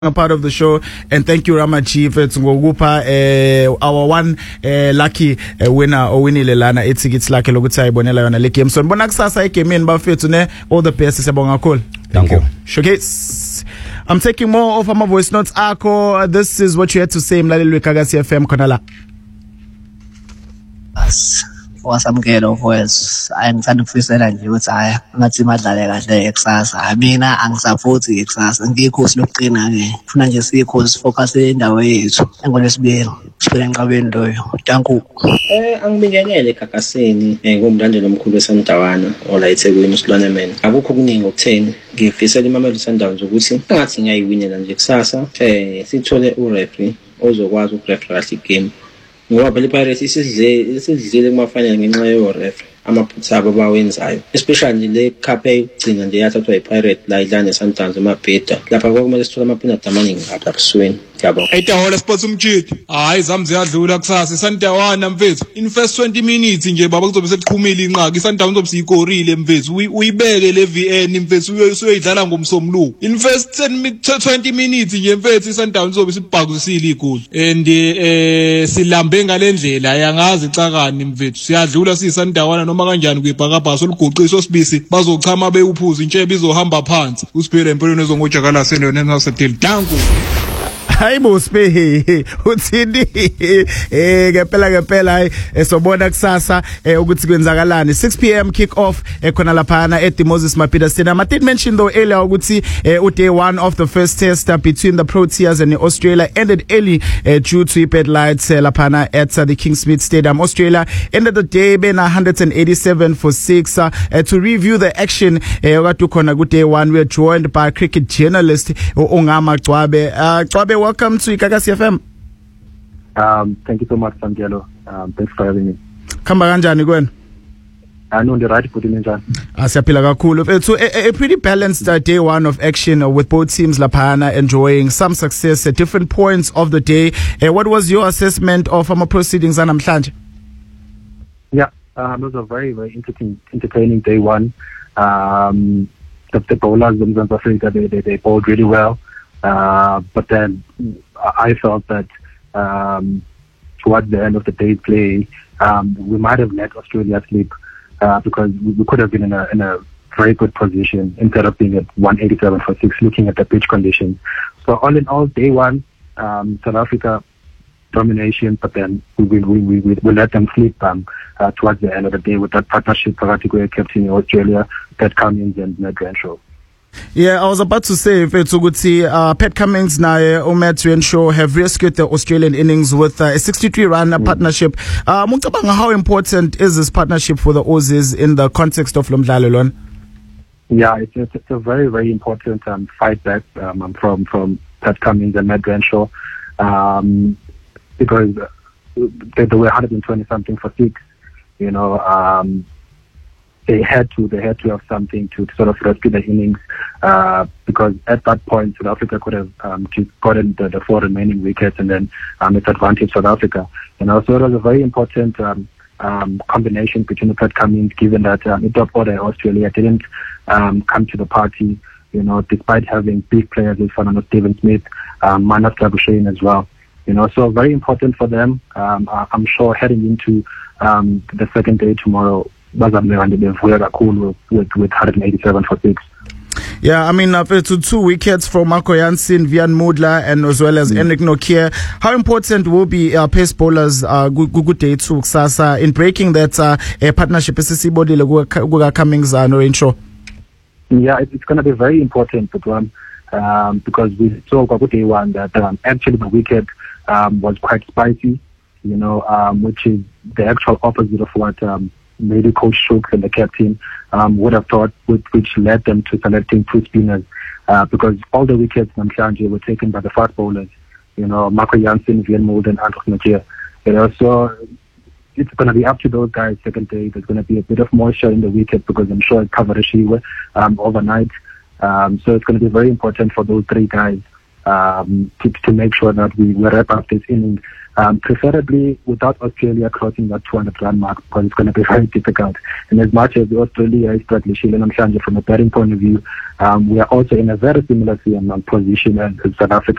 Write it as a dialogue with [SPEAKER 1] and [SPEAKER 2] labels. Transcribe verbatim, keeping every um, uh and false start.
[SPEAKER 1] a part of the show, and thank you Ramachi mfethu ngokupa eh our one eh lucky uh, winner owinile lana itickets lakhe lokuthi ayibonela yona le game. So ngibona kusasa egameni bafethu ne all the best, siyabonga kakhulu.
[SPEAKER 2] Thank you.
[SPEAKER 1] Showcase. I'm taking more of my voice notes. Akho, this is what you had to say mlaleli weKagasi F M khona la.
[SPEAKER 3] Wasamkelo mfowethu ayengithanda ukufisela nje ukuthi haya ngathi madlale kahle ekusasa. Mina angisaphothi ekusasa, ngikhosi lokuqina ke funa nje sikhosi focus endawo yethu engolesibili siphele enqabeni loyo. Danku
[SPEAKER 4] eh angibingelele eKagasini eh ngumlandeli omkhulu weSandawana ola eThekwini uSilwane Man. Akukho kuningi okutheni ngifisela iMamelodi Sundowns ukuthi ngathi ngiyayiwinela nje kusasa eh sithole ureferee ozokwazi ukureferee kahle igame. Ngoba phela iPirates isidle isidlile kuma-final ngenxa yoref amaphutha abo bawenzayo, especially le cup eyigcina nje yathathwa iPirates la idlala neSundowns emabheda. Lapha kwakumele sithole amaphinathi amaningi lapha busweni. Ngiyabonga.
[SPEAKER 5] Etahola Sports umjidi hayi zami ziyadlula kusasa iSandawana mfethu in first twenty minutes nje baba kuzobe sekuqhumile inqaka iSundowns uzobe siyikorile mfethu uyibeke le V N mfethu uyoyidlala ngomsomluko in first ten twenty minutes nje mfethu iSundowns uzobe sibhakuzisile igoli and eh silambe ngalendlela yangazi icakani mfethu siyadlula siyiSandawana noma kanjani kuyibhakabhaso oluguqiso sibisi bazochama beyuphuza intshebe izohamba phansi usiphele empelweni ezongojakala seno nenasedel. Danku
[SPEAKER 1] hayibo sipe uthini eh ngempela ngempela esobona kusasa ukuthi kwenzakalani. Six p m kick off ekhona laphana at the Moses Mapida Stadium. I did mention though earlier ukuthi day one of the first test between the Proteas and Australia ended early uh, due to bad lights uh, laphana at uh, the Kingsmead Stadium. Australia ended the day been one hundred eighty-seven for six. Uh, uh, to review the action okade khona ku day one, we are joined by cricket journalist Ongama Gcwabe. uh, Gcwabe, welcome to Kagasi F M.
[SPEAKER 6] Um, thank you so much, Samkelo. Um, thanks for having me.
[SPEAKER 1] Khamba kanjani kwena?
[SPEAKER 6] I know the right put in njani.
[SPEAKER 1] Asiyaphila kakhulu. So a, a pretty balanced uh, day one of action uh, with both teams laphana enjoying some success at different points of the day. Uh, what was your assessment of our proceedings namhlanje?
[SPEAKER 6] Yeah, um, it was a very very interesting, entertaining day one. Um, the, the bowlers in South Africa they they, they bowled really well. Uh, but then I felt that um, towards the end of the day play, um, we might have let Australia sleep uh, because we, we could have been in a, in a very good position instead of being at one eighty-seven for six, looking at the pitch conditions. So all in all, day one, um, South Africa domination, but then we we we, we, we let them sleep um, uh, towards the end of the day with that partnership, particularly captain in Australia, Pat Cummins and Matt Renshaw.
[SPEAKER 1] Yeah, I was about to say, Fetsuguti, uh, Pat Cummins and uh, Matt Renshaw have rescued the Australian innings with uh, a sixty-three run mm. partnership. Uh, Muntabanga, how important is this partnership for the Aussies in the context of Lomdlalelon?
[SPEAKER 6] Yeah, it's, it's, it's a very, very important um, fight back um, from, from Pat Cummins and Matt Renshaw um, because they, they were one hundred twenty something for six, you know. Um, They had to, they had to have something to, to sort of rescue the innings uh, because at that point South Africa could have um, gotten the, the four remaining wickets and then um, it's advantage South Africa. You know, so it was a very important um, um, combination between the Pat Cummins, given that um, the top order Australia didn't um, come to the party. You know, despite having big players like Fernando Steven Smith, um, Manus Labuschagne as well. You know, so very important for them. Um, I'm sure heading into um, the second day tomorrow. With, with, with one hundred eighty-seven for six.
[SPEAKER 1] Yeah, I mean, uh, to two wickets from Marco Jansen, Vian Mudla, and as well as mm. Enric Nokia. How important will be uh, pace bowlers uh, good day to Sasa in breaking that uh, a partnership? Body Guga Cummins and Renshaw.
[SPEAKER 6] Yeah, it's going to be very important one, um, because we saw day one that um, actually the wicket um, was quite spicy, you know, um, which is the actual opposite of what. Um, maybe Coach Shooks and the captain um, would have thought, which, which led them to selecting two spinners uh, because all the wickets in Namhlanje were taken by the fast bowlers, you know, Marco Jansen, Vian Mould and Andros Nokia. You know, so it's going to be up to those guys second day. There's going to be a bit of moisture in the wicket because I'm sure it covered a shiver um, overnight. Um, so it's going to be very important for those three guys um, to, to make sure that we, we wrap up this inning, um, preferably without Australia crossing that two hundred run mark, because it's going to be very difficult. And as much as Australia is struggling from a batting point of view, um, we are also in a very similar um, position as South Africa.